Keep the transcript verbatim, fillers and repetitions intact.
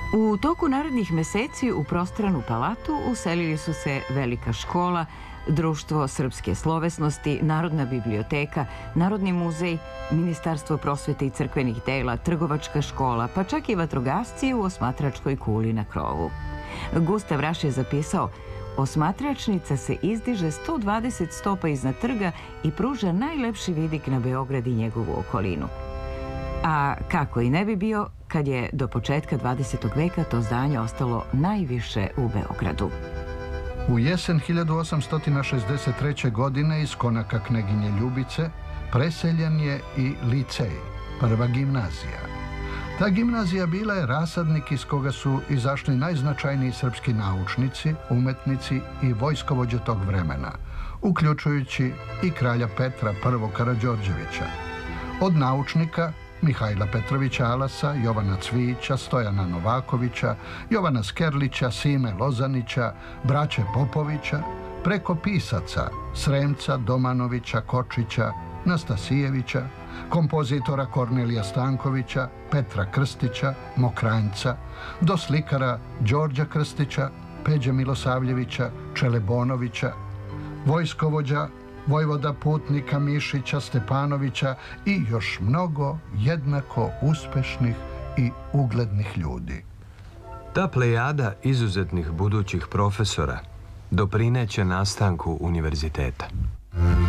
U toku narednih meseci u prostranu palatu uselili su se Velika škola, Društvo srpske slovesnosti, Narodna biblioteka, Narodni muzej, Ministarstvo prosvete i crkvenih dela, Trgovačka škola, pa čak i vatrogasci u osmatračkoj kuli na krovu. Gustav Raš je zapisao: osmatračnica se izdiže sto dvadeset stopa iznad trga i pruža najlepši vidik na Beograd i njegovu okolinu. A kako i ne bi bio kad je do početka dvadesetog veka to zdanje ostalo najviše u Beogradu. U jesen hiljadu osamsto šezdeset treće. godine iz konaka kneginje Ljubice preseljen je i licej, prva gimnazija. Ta gimnazija bila je rasadnik iz koga su izašli najznačajniji srpski naučnici, umetnici i vojskovođe tog vremena, uključujući i kralja Petra I. Karađorđevića. Od naučnika Mihajla Petrovića Alasa, Jovana Cvijića, Stojana Novakovića, Jovana Skerlića, Sime Lozanića, braće Popovića, preko pisaca Sremca, Domanovića, Kočića, Nastasijevića, kompozitora Kornelija Stankovića, Petra Krstića, Mokranjca, do slikara Đorđa Krstića, Peđe Milosavljevića, Čelebonovića, vojskovođa vojvoda putnika Mišića, Stepanovića i još mnogo jednako uspešnih i uglednih ljudi. Ta plejada izuzetnih budućih profesora doprineće nastanku univerziteta.